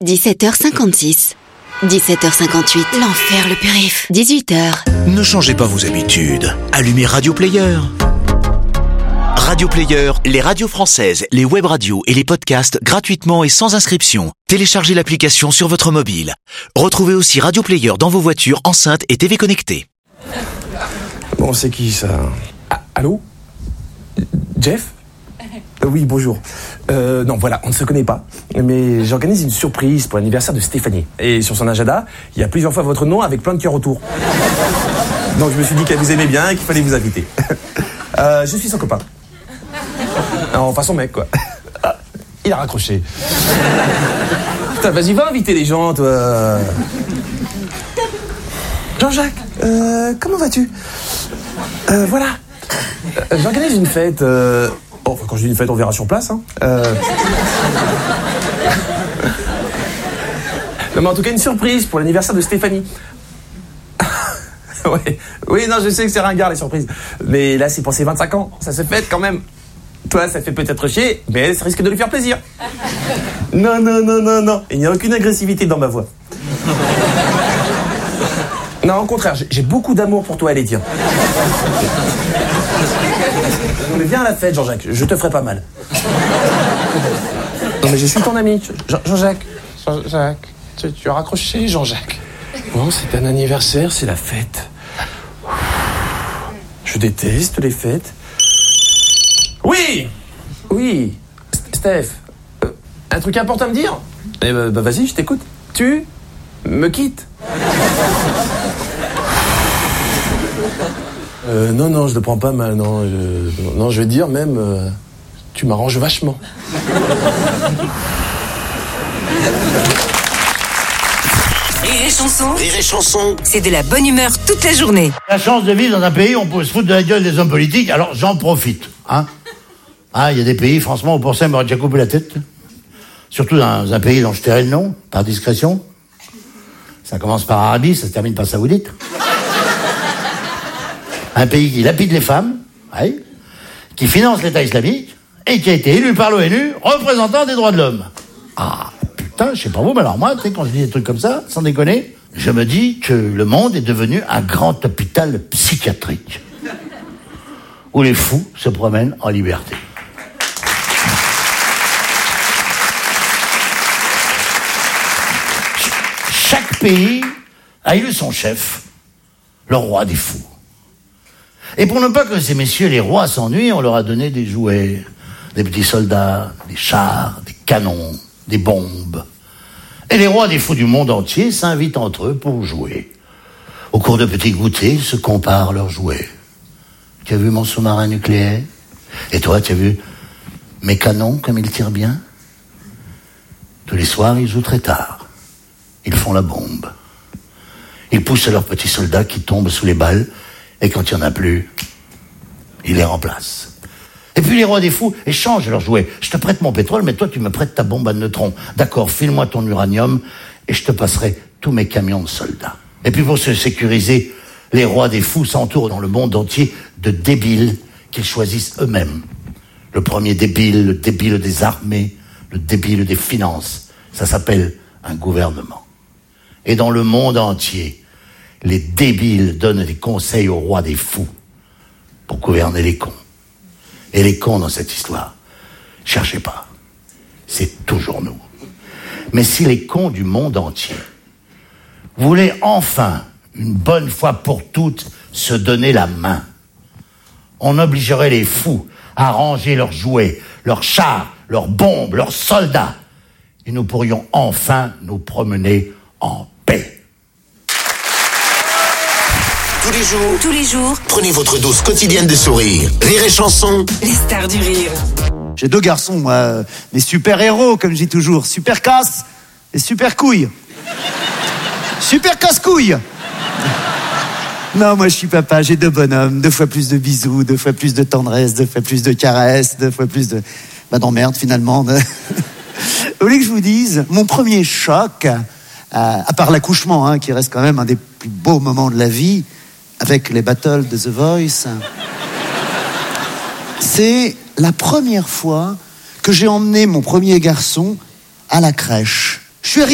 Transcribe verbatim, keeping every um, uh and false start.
dix-sept heures cinquante-six. dix-sept heures cinquante-huit. L'enfer, le périph'. dix-huit heures. Ne changez pas vos habitudes. Allumez Radio Player. Radio Player, les radios françaises, les web radios et les podcasts gratuitement et sans inscription. Téléchargez l'application sur votre mobile. Retrouvez aussi Radio Player dans vos voitures, enceintes et T V connectées. Bon, c'est qui ça? Ah, allô? Jeff? euh, Oui, bonjour. Euh, non, voilà, on ne se connaît pas. Mais j'organise une surprise pour l'anniversaire de Stéphanie. Et sur son agenda, il y a plusieurs fois votre nom avec plein de cœurs autour. Donc je me suis dit qu'elle vous aimait bien et qu'il fallait vous inviter. euh, je suis son copain. Enfin, son mec, quoi. Ah, il a raccroché. Putain, vas-y, va inviter les gens, toi. Jean-Jacques, euh, comment vas-tu? euh, Voilà. Euh, J'organise une fête. Euh... Bon, enfin, quand je dis une fête, on verra sur place. Hein. Euh... non, mais en tout cas, une surprise pour l'anniversaire de Stéphanie. ouais. Oui, non, je sais que c'est ringard, les surprises. Mais là, c'est pour ses vingt-cinq ans. Ça se fête quand même. Toi, ça fait peut-être chier, mais ça risque de lui faire plaisir. Non, non, non, non, non. Il n'y a aucune agressivité dans ma voix. Non, au contraire, j'ai beaucoup d'amour pour toi, Lédia. Non, mais viens à la fête, Jean-Jacques. Je te ferai pas mal. Non, mais je suis ton ami. Jean- Jean-Jacques. Jean-Jacques. Tu, tu as raccroché, Jean-Jacques. Bon, c'est un anniversaire, c'est la fête. Je déteste les fêtes. Oui. Oui. Steph. Euh, un truc important à me dire? Eh ben, bah, vas-y, je t'écoute. Tu me quittes. Euh, non, non, je le prends pas mal, non. Je, non, je vais te dire même, euh, tu m'arranges vachement. Rire et chanson, Rire et chanson. c'est de la bonne humeur toute la journée. La chance de vivre dans un pays où on peut se foutre de la gueule des hommes politiques, alors j'en profite, hein. Ah, il y a des pays, franchement, où pour ça, il m'aurait déjà coupé la tête. Surtout dans un pays dont je tairai le nom, par discrétion. Ça commence par Arabie, ça se termine par Saoudite. Un pays qui lapide les femmes, ouais, qui finance l'État islamique, et qui a été élu par l'ONU, représentant des droits de l'homme. Ah, putain, je sais pas vous, mais alors moi, tu sais, quand je dis des trucs comme ça, sans déconner, je me dis que le monde est devenu un grand hôpital psychiatrique, où les fous se promènent en liberté. Chaque pays a élu son chef, le roi des fous. Et pour ne pas que ces messieurs les rois s'ennuient, on leur a donné des jouets, des petits soldats, des chars, des canons, des bombes. Et les rois des fous du monde entier s'invitent entre eux pour jouer. Au cours de petits goûters, ils se comparent leurs jouets. Tu as vu mon sous-marin nucléaire? Et toi, tu as vu mes canons, comme ils tirent bien? Tous les soirs, ils jouent très tard. Ils font la bombe. Ils poussent leurs petits soldats qui tombent sous les balles, et quand il n'y en a plus, ils les remplacent. Et puis les rois des fous échangent leurs jouets. Je te prête mon pétrole, mais toi tu me prêtes ta bombe à neutrons. D'accord, file-moi ton uranium, et je te passerai tous mes camions de soldats. Et puis pour se sécuriser, les rois des fous s'entourent dans le monde entier de débiles qu'ils choisissent eux-mêmes. Le premier débile, le débile des armées, le débile des finances. Ça s'appelle un gouvernement. Et dans le monde entier, les débiles donnent des conseils aux rois des fous pour gouverner les cons. Et les cons dans cette histoire, cherchez pas, c'est toujours nous. Mais si les cons du monde entier voulaient enfin, une bonne fois pour toutes, se donner la main, on obligerait les fous à ranger leurs jouets, leurs chars, leurs bombes, leurs soldats, et nous pourrions enfin nous promener en paix. Tous les jours, Tous les jours, prenez votre dose quotidienne de sourire. Rire et chanson. les stars du rire. J'ai deux garçons, moi, des super-héros, comme je dis toujours. Super casse et super couille. Super casse-couille. Non, moi, je suis papa, j'ai deux bonhommes. Deux fois plus de bisous, deux fois plus de tendresse, deux fois plus de caresses, deux fois plus de... Bah, d'emmerde, finalement. Vous voulez que je vous dise, mon premier choc, euh, à part l'accouchement, hein, qui reste quand même un des plus beaux moments de la vie, avec les battles de The Voice, c'est la première fois que j'ai emmené mon premier garçon à la crèche. Je suis arrivé